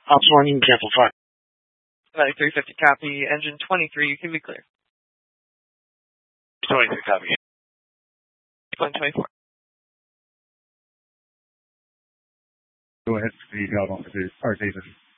Ops 1, you can cancel 5. 9350 copy. Engine 23, you can be clear. 23 copy. 124. Go ahead, proceed, out on the David.